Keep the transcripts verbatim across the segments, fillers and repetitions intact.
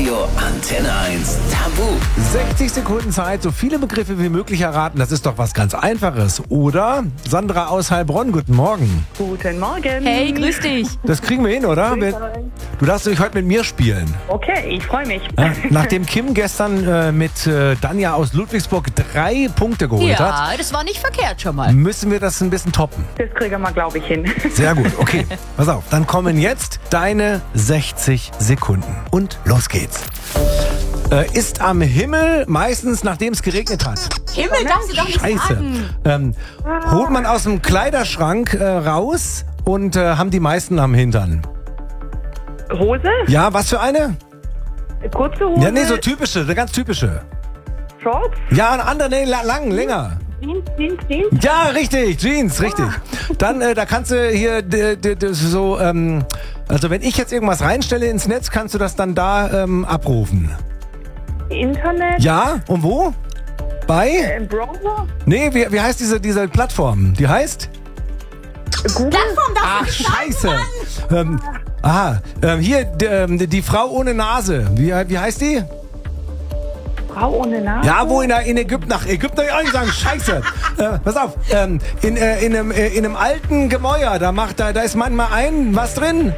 Radio Antenne eins Tabu. sechzig Sekunden Zeit, so viele Begriffe wie möglich erraten. Das ist doch was ganz Einfaches, oder? Sandra aus Heilbronn, guten Morgen. Guten Morgen. Hey, grüß dich. Das kriegen wir hin, oder? Grüß euch. Du darfst dich heute mit mir spielen. Okay, ich freue mich. Ja, nachdem Kim gestern äh, mit äh, Danja aus Ludwigsburg drei Punkte geholt hat, Ja, das war nicht verkehrt schon mal. müssen wir das ein bisschen toppen. Das kriegen wir, glaube ich, hin. Sehr gut, okay. Pass auf, dann kommen jetzt deine sechzig Sekunden. Und los geht's. Äh, ist am Himmel meistens, nachdem es geregnet hat. Himmel, darfst du doch nicht Scheiße. sagen. Ähm, holt man aus dem Kleiderschrank äh, raus und äh, haben die meisten am Hintern. Hose? Ja, was für eine? Kurze Hose? Ja, nee, so typische, eine ganz typische. Shorts? Ja, eine andere, nee, la- lang, länger. Jeans, Jeans, Jeans? Ja, richtig, Jeans, richtig. Dann, äh, da kannst du hier d- d- d- so, ähm, also wenn ich jetzt irgendwas reinstelle ins Netz, kannst du das dann da ähm, abrufen. Internet? Ja, und wo? Bei? Äh, Browser? Nee, wie, wie heißt diese, diese Plattform? Die heißt? Google? Plattform darfst Ach, du nicht sagen, scheiße. Ähm, aha, ähm, hier, d- ähm, die Frau ohne Nase. Wie, wie heißt die? Frau ohne Nase? Ja, wo in, der, in Ägypten, nach Ägypten hab ich auch nicht sagen, scheiße. Äh, pass auf, ähm, in, äh, in, einem, äh, in einem alten Gemäuer, da, macht, da, da ist manchmal ein, was drin?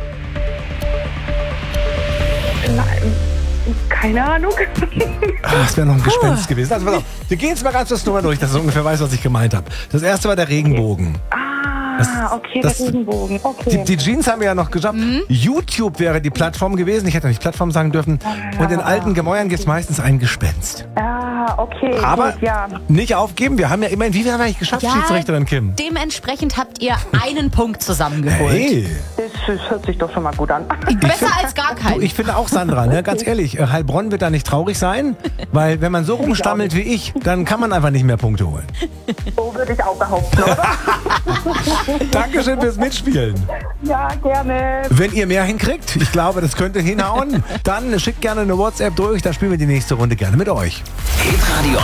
Nein, keine Ahnung. Ah, das wäre noch ein Gespenst gewesen. Also pass auf, wir gehen jetzt mal ganz das Nummer durch, dass du ungefähr weißt, was ich gemeint habe. Das erste war der Regenbogen. Ah, okay, das- der Regenbogen. Die, Okay. die Jeans haben wir ja noch geschafft. YouTube wäre die Plattform gewesen. Ich hätte nicht Plattform sagen dürfen. Und in alten Gemäuern gibt es meistens ein Gespenst. Ah, okay. Aber gut, ja. nicht aufgeben. Wir haben ja immerhin, wie viel haben wir eigentlich geschafft, Ja, Schiedsrichterin Kim? Dementsprechend habt ihr einen Punkt zusammengeholt. Hey, Das, das hört sich doch schon mal gut an. Besser als gar du, keinen. ich finde auch Sandra, ne, ganz ehrlich, äh, Heilbronn wird da nicht traurig sein, weil wenn man so rumstammelt wie ich, dann kann man einfach nicht mehr Punkte holen. So würde ich auch behaupten, oder? Dankeschön fürs Mitspielen. Ja, gerne. Wenn ihr mehr hinkriegt, ich glaube, das könnte hinhauen, dann schickt gerne eine WhatsApp durch, da spielen wir die nächste Runde gerne mit euch. Hitradio